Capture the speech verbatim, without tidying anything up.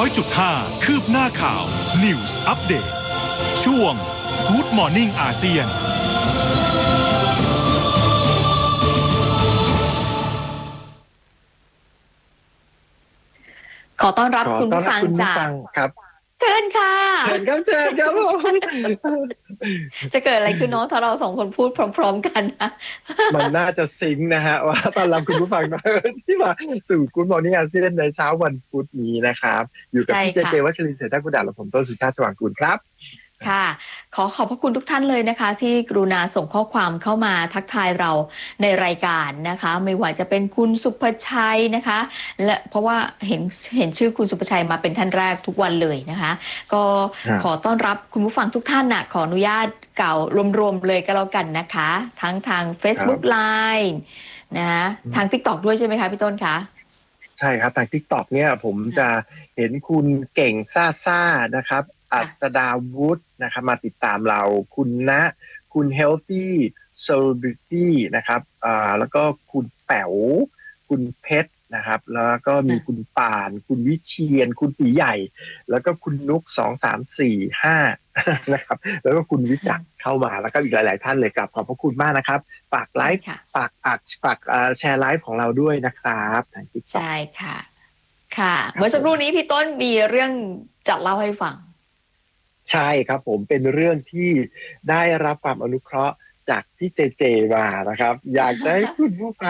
อยจุดห้า คืบหน้าข่าว News Update ช่วง Good Morning อาเซียนขอต้อนรับคุณผู้ฟังจากครับเชิญค่ะเชิญครับเชิญครับผมจะเกิดอะไรขึ้นเนาะถ้าเราสองคนพูดพร้อมๆกันนะมันน่าจะซิงค์นะฮะว่าต้อนรับคุณผู้ฟังนะที่มาสู่กู๊ดมอร์นิ่งอาเซียนในเช้าวันพุธนี้นะครับอยู่กับพี่เจเจวัชรินทร์เศรษฐกุฎาและผมต้นสุชาติสว่างกุลครับค่ะขอขอบพระคุณทุกท่านเลยนะคะที่กรุณาส่งข้อความเข้ามาทักทายเราในรายการนะคะไม่ว่าจะเป็นคุณสุภชัยนะคะและเพราะว่าเห็นเห็นชื่อคุณสุภชัยมาเป็นท่านแรกทุกวันเลยนะคะก็ขอต้อนรับคุณผู้ฟังทุกท่านนะขออนุญาตเก่ารวมๆเลยก็แล้วกันนะคะทั้งทาง Facebook Live นะทาง TikTok ด้วยใช่ไหมคะพี่ต้นคะใช่ครับทาง TikTok เนี่ยผมจะเห็นคุณเก่งซ่าซ่านะครับอัศดาวุฒินะครับมาติดตามเราคุณณคุณ Healthy Celebrity นะครับอ่าแล้วก็คุณแป๋วคุณเพชรนะครับแล้วก็มีคุณป่านคุณวิเชียรคุณตีใหญ่แล้วก็คุณนุกสองสามสี่ห้านะครับแล้วก็คุณวิจักรเข้ามาแล้วก็อีกหลายๆท่านเลยกลับขอบพระคุณมากนะครับฝากไลฟ์ฝากฝากฝากแชร์ไลฟ์ของเราด้วยนะครับทาง TikTok ใช่ค่ะค่ะเมื่อสักครู่นี้พี่ต้นมีเรื่องจะเล่าให้ฟังใช่ครับผมเป็นเรื่องที่ได้รับความอนุเคราะห์จากพี่เจเจมานะครับอยากจะให้คุณผู้ฟัง